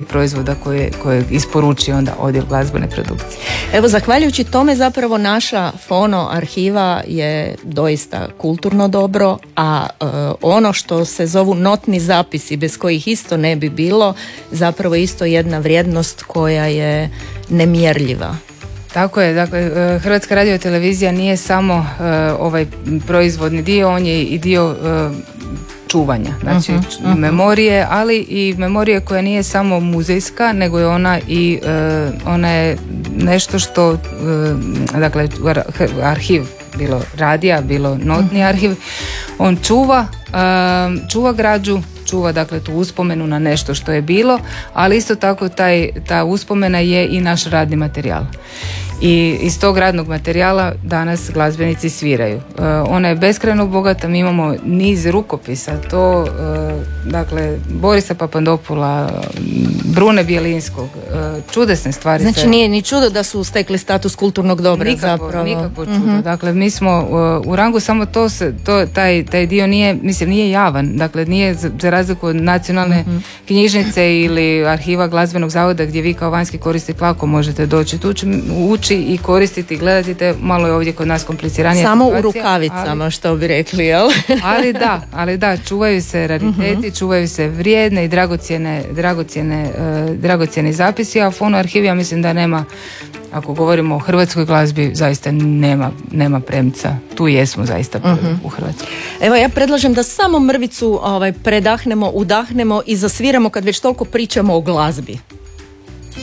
proizvoda koje isporuči onda odjel glazbene produkcije. Evo, zahvaljujući tome zapravo naša fono arhiva je doista kulturno dobro, a ono što se zovu notni zapisi bez kojih isto ne bi bilo, zapravo isto jedna vrijednost koja je nemjerljiva. Tako je, dakle, Hrvatska radiotelevizija nije samo ovaj proizvodni dio, on je i dio čuvanja, znači memorije, ali i memorije koja nije samo muzejska, nego je ona je nešto što, dakle, arhiv, bilo radija, bilo notni arhiv, on čuva građu, čuva dakle tu uspomenu na nešto što je bilo, ali isto tako ta uspomena je i naš radni materijal. I iz tog radnog materijala danas glazbenici sviraju. Ona je beskrajno bogata, mi imamo niz rukopisa, to dakle Borisa Papandopula, Brune Bjelinskog, čudesne stvari. Znači nije ni čudo da su stekli status kulturnog dobra zapravo. Nikakvo čudo. Dakle, mi smo u rangu samo taj dio nije javan, dakle nije za razliku od nacionalne knjižnice ili arhiva glazbenog zavoda gdje vi kao vanjski korisnik lako možete doći ući i koristiti, gledati te, malo je ovdje kod nas kompliciranije. Samo u rukavicama, što bi rekli, jel? ali da, čuvaju se rariteti, čuvaju se vrijedne i dragocjeni zapisi, a fono arhiv, ja mislim da nema, ako govorimo o hrvatskoj glazbi, zaista nema premca. Tu jesmo zaista u Hrvatskoj. Evo, ja predlažem da samo mrvicu predahnemo, udahnemo i zasviramo kad već toliko pričamo o glazbi.